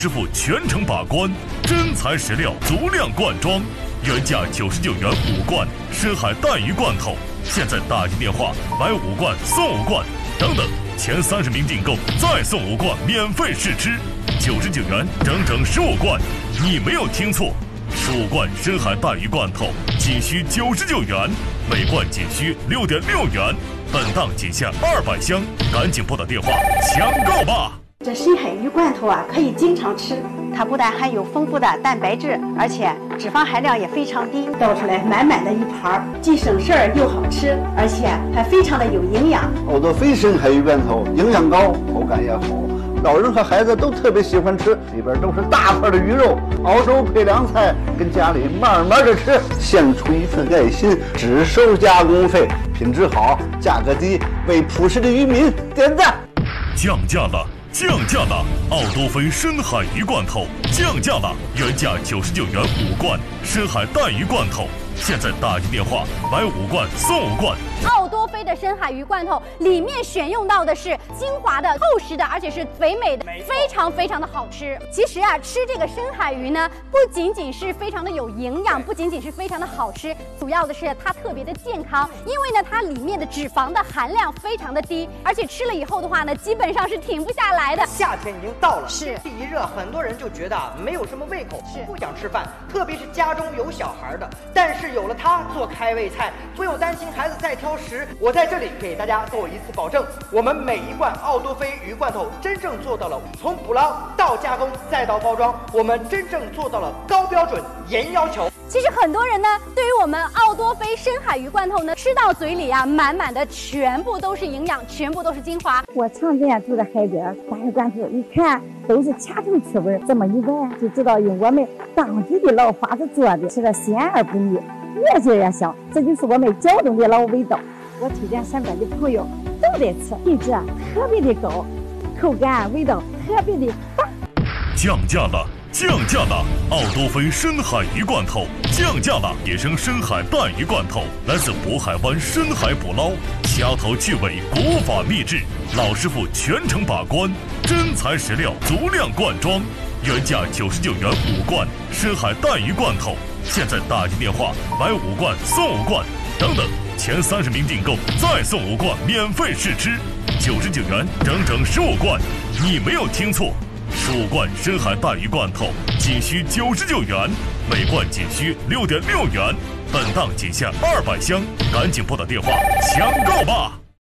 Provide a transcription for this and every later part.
师傅全程把关，真材实料，足量灌装，原价99元5罐深海带鱼罐头，现在打进电话买5罐送5罐，等等，前30名订购再送5罐免费试吃，99元整整15罐，你没有听错，15罐深海带鱼罐头仅需99元，每罐仅需6.6元，本档仅限200箱，赶紧拨打电话抢购吧！ 这深海鱼罐头啊，可以经常吃，它不但含有丰富的蛋白质，而且脂肪含量也非常低，倒出来满满的一盘，既省事儿又好吃，而且还非常的有营养。 奥多菲深海鱼罐头营养高，口感也好，老人和孩子都特别喜欢吃，里边都是大块的鱼肉，熬粥配凉菜，跟家里慢慢的吃，献出一份爱心，只收加工费，品质好，价格低，为朴实的渔民点赞。 降价了！降价了！奥多菲深海鱼罐头降价了，原价99元5罐深海带鱼罐头，现在打进电话买5罐送5罐。 奥多菲的深海鱼罐头里面选用到的是精华的、厚实的，而且是肥美的，非常非常的好吃。其实啊，吃这个深海鱼呢，不仅仅是非常的有营养，不仅仅是非常的好吃，主要的是它特别的健康，因为呢，它里面的脂肪的含量非常的低，而且吃了以后的话呢，基本上是停不下来的。 夏天已经到了， 是天气一热，很多人就觉得没有什么胃口， 是不想吃饭，特别是家中有小孩的。但是有了它做开胃菜，不用担心孩子再挑食。我在这里给大家做一次保证，我们每一罐奥多菲鱼罐头真正做到了从捕捞到加工再到包装，我们真正做到了高标准、严要求。 其实很多人呢，对于我们奥多菲深海鱼罐头呢，吃到嘴里啊，满满的全部都是营养，全部都是精华。 我常年住在海边，大鱼罐头一看都是掐头去味，这么一闻就知道用我们当地的老法子做的，吃的鲜而不腻，越做越香，这就是我们胶东的老味道。我推荐身边的朋友都得吃，品质特别的高，口感味道特别的棒。 降价了！降价了！奥多菲深海鱼罐头降价了！野生深海带鱼罐头来自渤海湾深海捕捞，掐头去尾，国法秘制，老师傅全程把关，真材实料，足量灌装，原价99元5罐深海带鱼罐头，现在打进电话买5罐送5罐，等等，前30名订购再送5罐免费试吃，99元整整15罐，你没有听错，15罐深海带鱼罐头仅需99元，每罐仅需6.6元，本档仅限200箱，赶紧拨打电话抢购吧！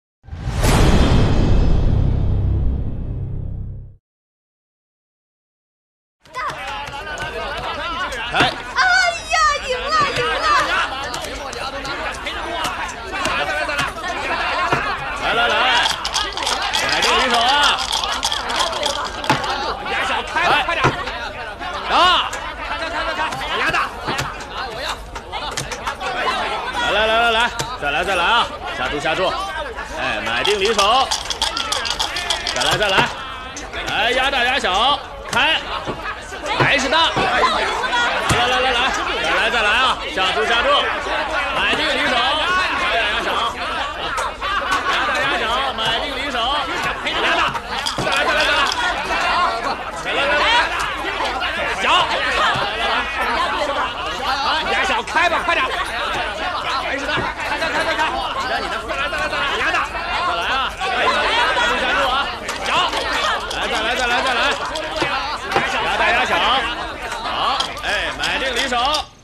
再来啊！下注！哎，买定离手！再来！来，压大压小，开！还是大！来！再来啊！下注！买定离手！压小！压大压小，买定离手！压大！再来！小！压小，开吧，快点！还是大！开！你的，压大！再来啊！下注啊！小！再来！压大压小！好，哎，买定离手！